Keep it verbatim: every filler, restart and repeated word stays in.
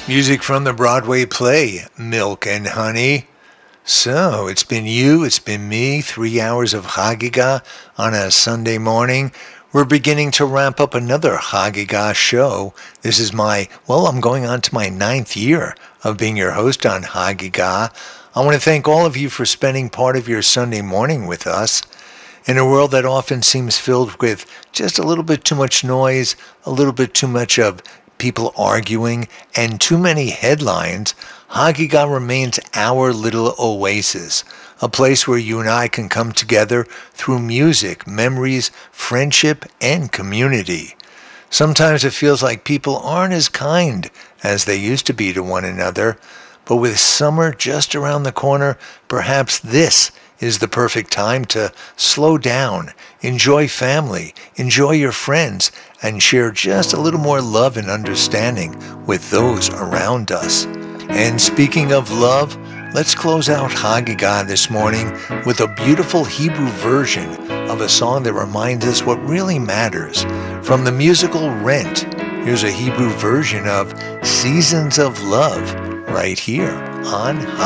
Music from the Broadway play, Milk and Honey. So, it's been you, it's been me, three hours of Hagigah on a Sunday morning. We're beginning to wrap up another Hagigah show. This is my, well, I'm going on to my ninth year of being your host on Hagigah. I want to thank all of you for spending part of your Sunday morning with us. In a world that often seems filled with just a little bit too much noise, a little bit too much of people arguing, and too many headlines, Hagigah remains our little oasis, a place where you and I can come together through music, memories, friendship, and community. Sometimes it feels like people aren't as kind as they used to be to one another, but with summer just around the corner, perhaps this is the perfect time to slow down, enjoy family, enjoy your friends, and share just a little more love and understanding with those around us. And speaking of love, let's close out Hagigah this morning with a beautiful Hebrew version of a song that reminds us what really matters. From the musical Rent, here's a Hebrew version of Seasons of Love right here on Hagigah.